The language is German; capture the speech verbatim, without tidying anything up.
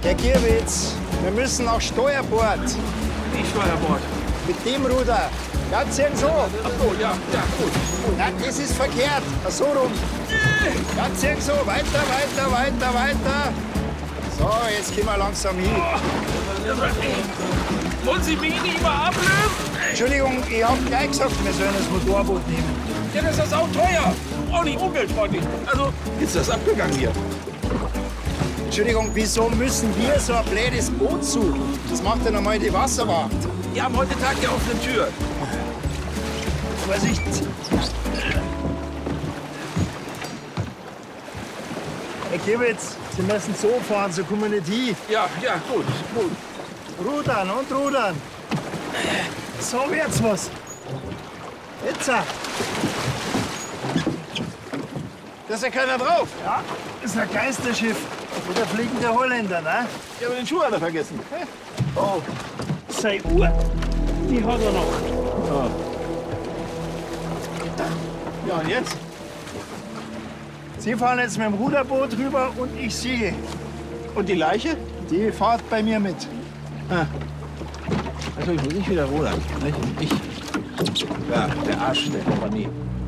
Herr Gierwitz, wir müssen auf Steuerbord. Wie Steuerbord? Mit dem Ruder. Ganz hin so. Ach so, ja, ja, gut. Nein, das ist verkehrt. So rum. Ganz hin so. Weiter, weiter, weiter, weiter. So, jetzt gehen wir langsam hin. Wollen Sie mich nicht mal ablösen? Entschuldigung, ich hab gleich gesagt, wir sollen das Motorboot nehmen. Ja, das ist auch teuer. Auch nicht umweltfreundlich. Also, ist das abgegangen hier? Entschuldigung, wieso müssen wir so ein blödes Boot suchen? Das macht ja normal die Wasserwacht. Die haben heute Tag die offene Tür. Vorsicht. Herr Kiewitz, Sie müssen so fahren, so kommen wir nicht hin. Ja, ja, gut, gut. Rudern und rudern. So wird's was. Jetzt. Da ist ja keiner drauf. Ja, das ist ein Geisterschiff. Oder fliegende Holländer, ne? Ja, aber den Schuh hat er vergessen. Oh, seine Uhr, die hat er noch. Ja. Ja, und jetzt? Sie fahren jetzt mit dem Ruderboot rüber und ich sehe. Und die Leiche? Die fahrt bei mir mit. Ah. Also ich muss nicht wieder rudern. Nicht? Ich. Ja, der Arsch der Kompanie.